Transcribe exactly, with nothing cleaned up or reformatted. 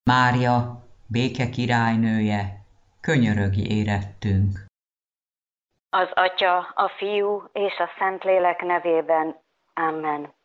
Mária, béke királynője, könyörögj érettünk. Az Atya, a Fiú és a Szentlélek nevében. Amen.